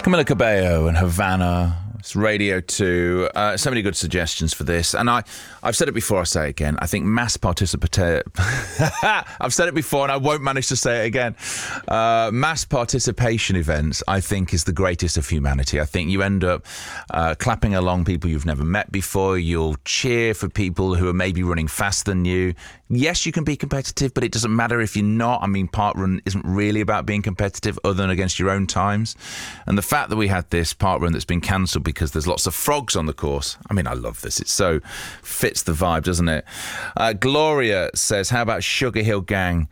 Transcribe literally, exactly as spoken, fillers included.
Camila Cabello and Havana. It's Radio two. Uh, so many good suggestions for this. And I, I've said it before, I'll say it again. I think mass participation... I've said it before and I won't manage to say it again. Uh, mass participation events, I think, is the greatest of humanity. I think you end up uh, clapping along people you've never met before. You'll cheer for people who are maybe running faster than you. Yes, you can be competitive, but it doesn't matter if you're not. I mean, parkrun isn't really about being competitive other than against your own times. And the fact that we had this parkrun that's been cancelled because there's lots of frogs on the course. I mean, I love this. It so fits the vibe, doesn't it? Uh, Gloria says, how about Sugar Hill Gang?